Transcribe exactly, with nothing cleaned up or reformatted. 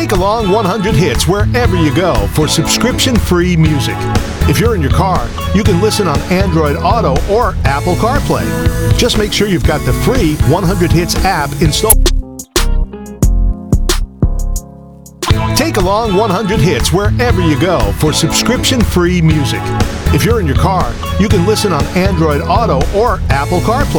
Take along one hundred hits wherever you go for subscription-free music. If you're in your car, you can listen on Android Auto or Apple CarPlay. Just make sure you've got the free one hundred hits app installed. Take along one hundred hits wherever you go for subscription-free music. If you're in your car, you can listen on Android Auto or Apple CarPlay.